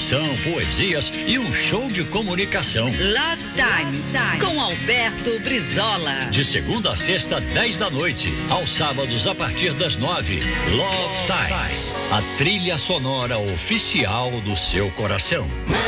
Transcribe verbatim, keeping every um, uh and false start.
diversão, poesias e um show de comunicação. Love Times, com Alberto Brizola. De segunda a sexta, dez da noite. Aos sábados, a partir das nove. Love Times, a trilha sonora oficial do seu coração.